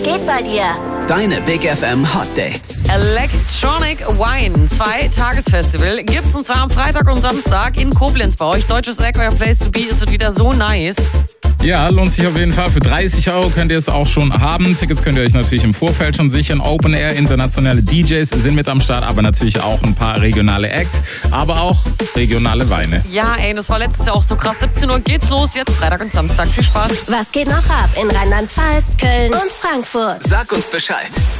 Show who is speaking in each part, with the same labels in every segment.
Speaker 1: geht bei dir?
Speaker 2: Deine Big FM Hot Dates.
Speaker 3: Electronic Wine 2 Tagesfestival gibt's, und zwar am Freitag und Samstag in Koblenz bei euch. Deutsches Eck, euer Place to be. Es wird wieder so nice.
Speaker 4: Ja, lohnt sich auf jeden Fall. Für 30 € könnt ihr es auch schon haben. Tickets könnt ihr euch natürlich im Vorfeld schon sichern. Open Air, internationale DJs sind mit am Start, aber natürlich auch ein paar regionale Acts, aber auch regionale Weine.
Speaker 3: Ja, das war letztes Jahr auch so krass. 17 Uhr geht's los, jetzt Freitag und Samstag. Viel Spaß.
Speaker 1: Was geht noch ab in Rheinland-Pfalz, Köln und Frankfurt?
Speaker 2: Sag uns Bescheid.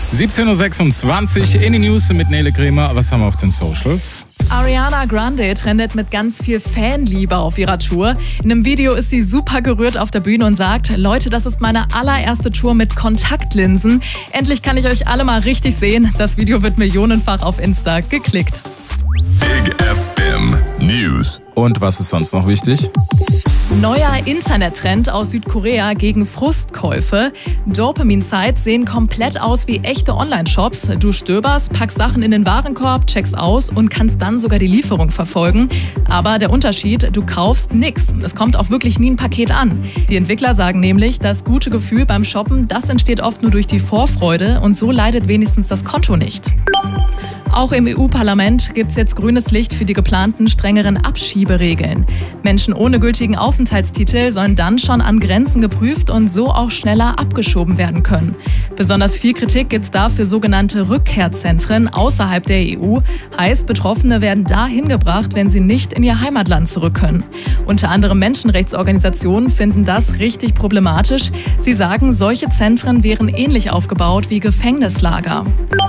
Speaker 4: 17.26 Uhr in die News mit Nele Kremer. Was haben wir auf den Socials?
Speaker 5: Ariana Grande trendet mit ganz viel Fanliebe auf ihrer Tour. In einem Video ist sie super gerührt auf der Bühne und sagt: Leute, das ist meine allererste Tour mit Kontaktlinsen. Endlich kann ich euch alle mal richtig sehen. Das Video wird millionenfach auf Insta geklickt.
Speaker 6: Big FM News.
Speaker 4: Und was ist sonst noch wichtig?
Speaker 5: Neuer Internettrend aus Südkorea gegen Frustkäufe. Dopamin-Sites sehen komplett aus wie echte Online-Shops. Du stöberst, packst Sachen in den Warenkorb, checkst aus und kannst dann sogar die Lieferung verfolgen. Aber der Unterschied, du kaufst nix. Es kommt auch wirklich nie ein Paket an. Die Entwickler sagen nämlich, das gute Gefühl beim Shoppen, das entsteht oft nur durch die Vorfreude und so leidet wenigstens das Konto nicht. Auch im EU-Parlament gibt es jetzt grünes Licht für die geplanten strengeren Abschieberegeln. Menschen ohne gültigen Aufenthaltstitel sollen dann schon an Grenzen geprüft und so auch schneller abgeschoben werden können. Besonders viel Kritik gibt es da für sogenannte Rückkehrzentren außerhalb der EU. Heißt, Betroffene werden da hingebracht, wenn sie nicht in ihr Heimatland zurück können. Unter anderem Menschenrechtsorganisationen finden das richtig problematisch. Sie sagen, solche Zentren wären ähnlich aufgebaut wie Gefängnislager.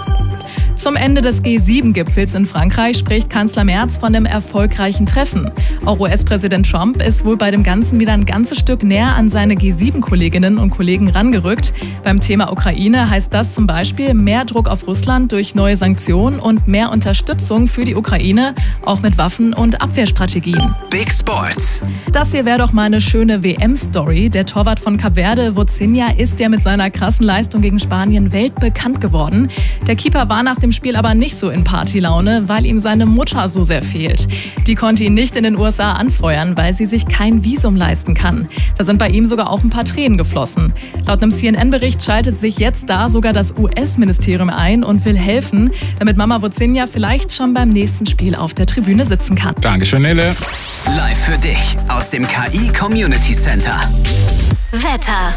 Speaker 5: Zum Ende des G7-Gipfels in Frankreich spricht Kanzler Merz von einem erfolgreichen Treffen. Auch US-Präsident Trump ist wohl bei dem Ganzen wieder ein ganzes Stück näher an seine G7-Kolleginnen und Kollegen rangerückt. Beim Thema Ukraine heißt das zum Beispiel mehr Druck auf Russland durch neue Sanktionen und mehr Unterstützung für die Ukraine, auch mit Waffen und Abwehrstrategien.
Speaker 2: Big Sports.
Speaker 5: Das hier wäre doch mal eine schöne WM-Story. Der Torwart von Kap Verde, Vozinha, ist ja mit seiner krassen Leistung gegen Spanien weltbekannt geworden. Der Keeper war nach dem Spiel aber nicht so in Partylaune, weil ihm seine Mutter so sehr fehlt. Die konnte ihn nicht in den USA anfeuern, weil sie sich kein Visum leisten kann. Da sind bei ihm sogar auch ein paar Tränen geflossen. Laut einem CNN-Bericht schaltet sich jetzt da sogar das US-Ministerium ein und will helfen, damit Mama Vozinha vielleicht schon beim nächsten Spiel auf der Tribüne sitzen kann.
Speaker 4: Dankeschön, Nele.
Speaker 2: Live für dich aus dem KI Community Center.
Speaker 1: Wetter.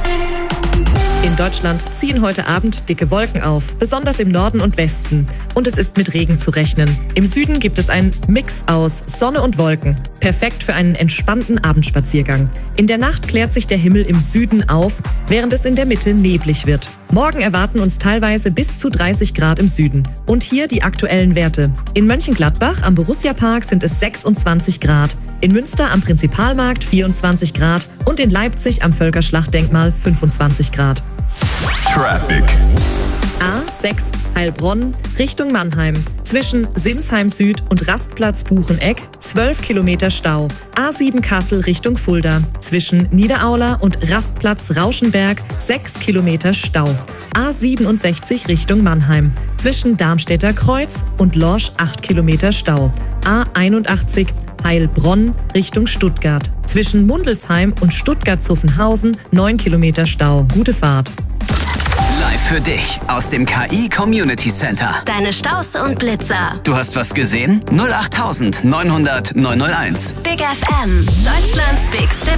Speaker 7: In Deutschland ziehen heute Abend dicke Wolken auf, besonders im Norden und Westen. Und es ist mit Regen zu rechnen. Im Süden gibt es einen Mix aus Sonne und Wolken. Perfekt für einen entspannten Abendspaziergang. In der Nacht klärt sich der Himmel im Süden auf, während es in der Mitte neblig wird. Morgen erwarten uns teilweise bis zu 30 Grad im Süden. Und hier die aktuellen Werte. In Mönchengladbach am Borussia-Park sind es 26 Grad. In Münster am Prinzipalmarkt 24 Grad und in Leipzig am Völkerschlachtdenkmal 25 Grad.
Speaker 6: Traffic.
Speaker 7: A6 Heilbronn Richtung Mannheim. Zwischen Sinsheim Süd und Rastplatz Bucheneck 12 Kilometer Stau. A7 Kassel Richtung Fulda. Zwischen Niederaula und Rastplatz Rauschenberg 6 Kilometer Stau. A67 Richtung Mannheim. Zwischen Darmstädter Kreuz und Lorsch 8 Kilometer Stau. A81 Heilbronn Richtung Stuttgart. Zwischen Mundelsheim und Stuttgart-Zuffenhausen 9 Kilometer Stau. Gute Fahrt.
Speaker 2: Live für dich aus dem KI Community Center.
Speaker 1: Deine Staus und Blitzer.
Speaker 2: Du hast was gesehen? 08900 901.
Speaker 1: Big FM. Deutschlands bigste